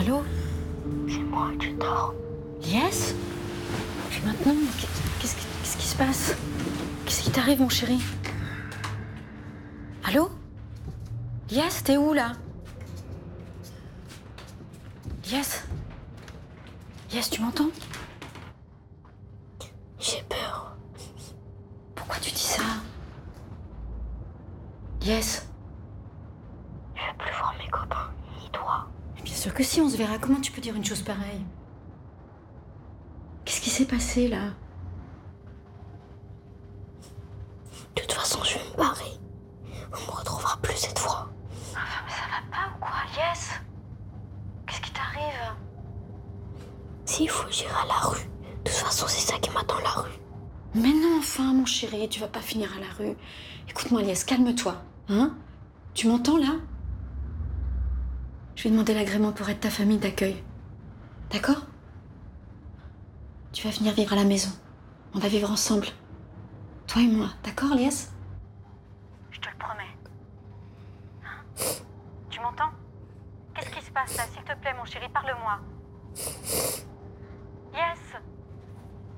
Allô? C'est moi, tu dors. Yes? Et maintenant, qu'est-ce qui se passe? Qu'est-ce qui t'arrive, mon chéri? Allô? Yes, t'es où, là? Yes? Yes, tu m'entends? J'ai peur. Pourquoi tu dis ça? Yes? Je veux plus voir mes copains, ni toi. Mais bien sûr que si, on se verra. Comment tu peux dire une chose pareille? Qu'est-ce qui s'est passé, là? De toute façon, je vais me barrer. On me retrouvera plus cette fois. Enfin, mais ça va pas ou quoi? Yes? Qu'est-ce qui t'arrive? S'il faut, j'irai à la rue. De toute façon, c'est ça qui m'attend, la rue. Mais non, enfin, mon chéri, tu vas pas finir à la rue. Écoute-moi, Lies, calme-toi. Hein? Tu m'entends, là? Je vais demander l'agrément pour être ta famille d'accueil. D'accord? Tu vas venir vivre à la maison. On va vivre ensemble. Toi et moi, d'accord, Lies? Je te le promets. Hein? Tu m'entends? Qu'est-ce qui se passe là? S'il te plaît, mon chéri, parle-moi. Yes!